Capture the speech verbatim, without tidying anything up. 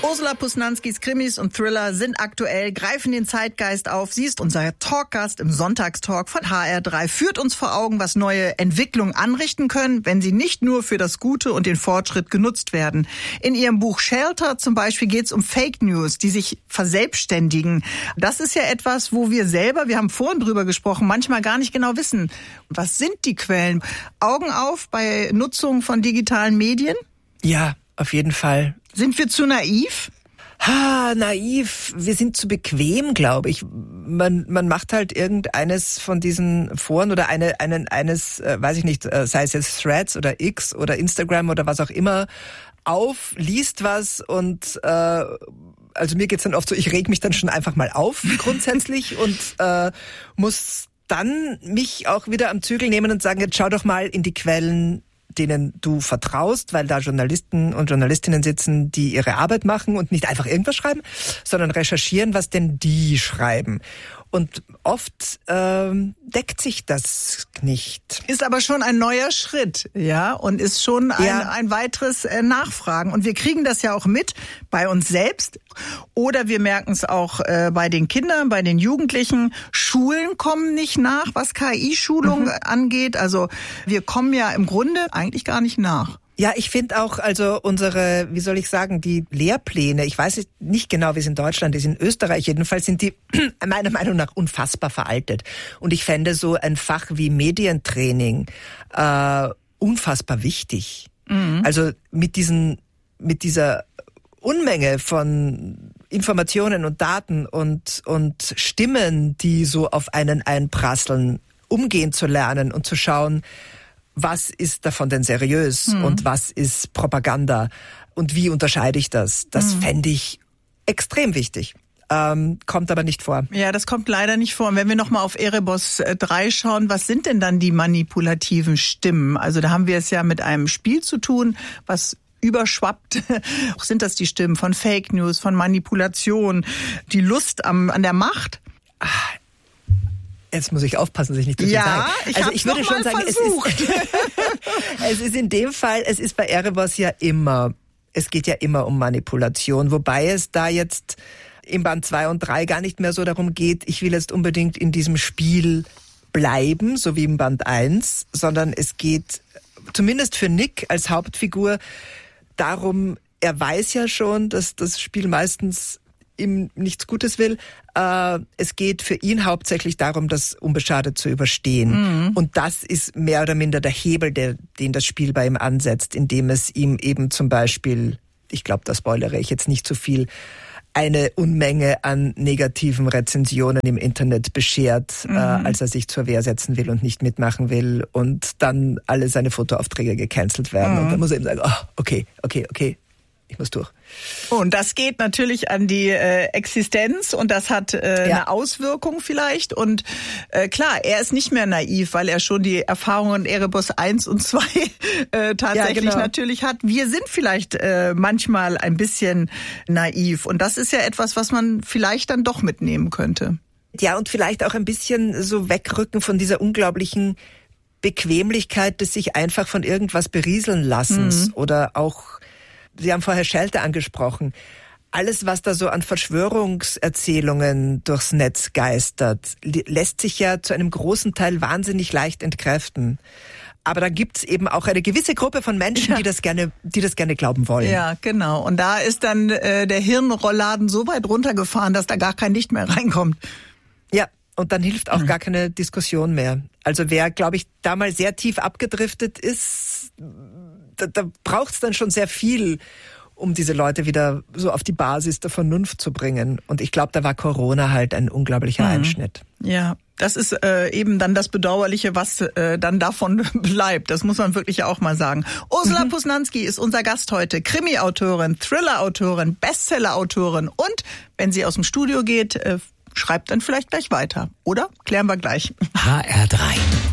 Ursula Posnanskis Krimis und Thriller sind aktuell, greifen den Zeitgeist auf. Sie ist unser Talkgast im Sonntagstalk von H R drei, führt uns vor Augen, was neue Entwicklungen anrichten können, wenn sie nicht nur für das Gute und den Fortschritt genutzt werden. In ihrem Buch Shelter zum Beispiel geht es um Fake News, die sich verselbstständigen. Das ist ja etwas, wo wir selber, wir haben vorhin drüber gesprochen, manchmal gar nicht genau wissen, was sind die Quellen. Augen auf bei Nutzung von digitalen Medien? Ja, auf jeden Fall. Sind wir zu naiv? Ha, naiv. Wir sind zu bequem, glaube ich. Man, man macht halt irgendeines von diesen Foren oder eine, einen, eines, äh, weiß ich nicht, äh, sei es jetzt Threads oder X oder Instagram oder was auch immer, auf, liest was und äh, also mir geht's dann oft so, ich reg mich dann schon einfach mal auf grundsätzlich und äh, muss dann mich auch wieder am Zügel nehmen und sagen, jetzt schau doch mal in die Quellen, denen du vertraust, weil da Journalisten und Journalistinnen sitzen, die ihre Arbeit machen und nicht einfach irgendwas schreiben, sondern recherchieren, was denn die schreiben. Und oft ähm, deckt sich das nicht. Ist aber schon ein neuer Schritt, ja, und ist schon ein, ja. ein weiteres äh, Nachfragen. Und wir kriegen das ja auch mit bei uns selbst oder wir merken es auch äh, bei den Kindern, bei den Jugendlichen. Schulen kommen nicht nach, was K I-Schulung mhm. angeht. Also wir kommen ja im Grunde eigentlich gar nicht nach. Ja, ich finde auch, also unsere, wie soll ich sagen, die Lehrpläne, ich weiß nicht genau, wie es in Deutschland ist, in Österreich jedenfalls sind die meiner Meinung nach unfassbar veraltet. Und ich fände so ein Fach wie Medientraining äh, unfassbar wichtig. Mhm. Also mit diesen, mit dieser Unmenge von Informationen und Daten und, und Stimmen, die so auf einen einprasseln, umgehen zu lernen und zu schauen, was ist davon denn seriös mhm. und was ist Propaganda und wie unterscheide ich das? Das mhm. fände ich extrem wichtig. Ähm, kommt aber nicht vor. Ja, das kommt leider nicht vor. Und wenn wir nochmal auf Erebos drei schauen, was sind denn dann die manipulativen Stimmen? Also da haben wir es ja mit einem Spiel zu tun, was überschwappt. Sind das die Stimmen von Fake News, von Manipulation, die Lust am, an der Macht? Ach. Jetzt muss ich aufpassen, dass ich nicht zu viel ja, sage. Ich also ich würde schon sagen, versucht. es ist, es ist in dem Fall, es ist bei Erebos ja immer, es geht ja immer um Manipulation, wobei es da jetzt im Band zwei und drei gar nicht mehr so darum geht, ich will jetzt unbedingt in diesem Spiel bleiben, so wie im Band eins, sondern es geht zumindest für Nick als Hauptfigur darum, er weiß ja schon, dass das Spiel meistens ihm nichts Gutes will. Äh, es geht für ihn hauptsächlich darum, das unbeschadet zu überstehen. Mhm. Und das ist mehr oder minder der Hebel, der, den das Spiel bei ihm ansetzt, indem es ihm eben zum Beispiel, ich glaube, da spoilere ich jetzt nicht zu viel, eine Unmenge an negativen Rezensionen im Internet beschert, mhm. äh, als er sich zur Wehr setzen will und nicht mitmachen will und dann alle seine Fotoaufträge gecancelt werden. Mhm. Und dann muss er eben sagen, oh, okay, okay, okay, ich muss durch. Und das geht natürlich an die äh, Existenz und das hat äh, ja. eine Auswirkung vielleicht. Und äh, klar, er ist nicht mehr naiv, weil er schon die Erfahrungen in Erebos eins und zwei äh, tatsächlich ja, genau. natürlich hat. Wir sind vielleicht äh, manchmal ein bisschen naiv und das ist ja etwas, was man vielleicht dann doch mitnehmen könnte. Ja, und vielleicht auch ein bisschen so wegrücken von dieser unglaublichen Bequemlichkeit des sich einfach von irgendwas berieseln Lassens mhm. oder auch Sie haben vorher Shelter angesprochen. Alles, was da so an Verschwörungserzählungen durchs Netz geistert, lässt sich ja zu einem großen Teil wahnsinnig leicht entkräften. Aber da gibt's eben auch eine gewisse Gruppe von Menschen, ja. die das gerne, die das gerne glauben wollen. Ja, genau. Und da ist dann äh, der Hirnrollladen so weit runtergefahren, dass da gar kein Licht mehr reinkommt. Ja. Und dann hilft auch mhm. gar keine Diskussion mehr. Also wer, glaube ich, da mal sehr tief abgedriftet ist, da, da braucht es dann schon sehr viel, um diese Leute wieder so auf die Basis der Vernunft zu bringen. Und ich glaube, da war Corona halt ein unglaublicher mhm. Einschnitt. Ja, das ist äh, eben dann das Bedauerliche, was äh, dann davon bleibt. Das muss man wirklich auch mal sagen. Ursula mhm. Posnanski ist unser Gast heute. Krimi-Autorin, Thriller-Autorin, Bestseller-Autorin. Und wenn sie aus dem Studio geht, äh, schreibt dann vielleicht gleich weiter. Oder? Klären wir gleich. H R drei